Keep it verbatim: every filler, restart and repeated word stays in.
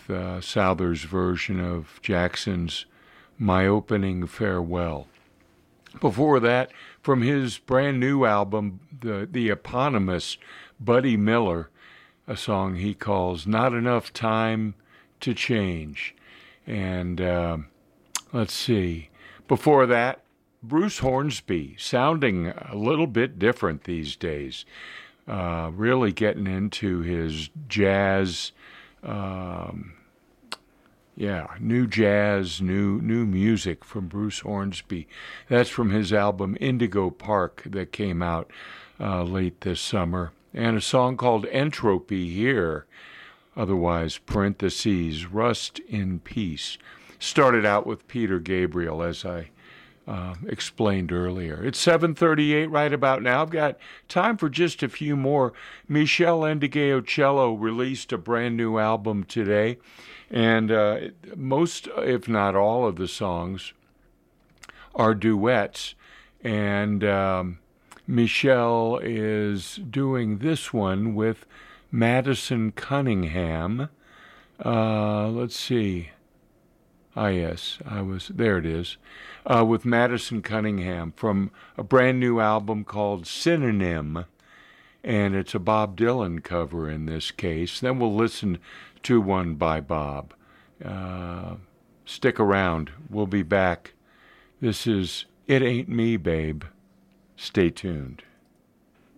with uh, Souther's version of Jackson's My Opening Farewell. Before that, from his brand new album, the, the eponymous Buddy Miller, a song he calls Not Enough Time to Change. And uh, let's see, before that, Bruce Hornsby, sounding a little bit different these days, uh, really getting into his jazz, um, yeah, new jazz, new new music from Bruce Hornsby. That's from his album Indigo Park that came out uh, late this summer. And a song called Entropy here, otherwise parentheses, Rust in Peace. Started out with Peter Gabriel, as I uh, explained earlier. It's seven thirty-eight right about now. I've got time for just a few more. Michel Ndegeocello released a brand new album today, and uh, most, if not all, of the songs are duets, and um, Michel is doing this one with Madison Cunningham. Uh, let's see. Ah, yes, I was, there it is. Uh, with Madison Cunningham from a brand new album called Synonym, and it's a Bob Dylan cover in this case. Then we'll listen to one by Bob. Uh, stick around. We'll be back. This is It Ain't Me, Babe. Stay tuned.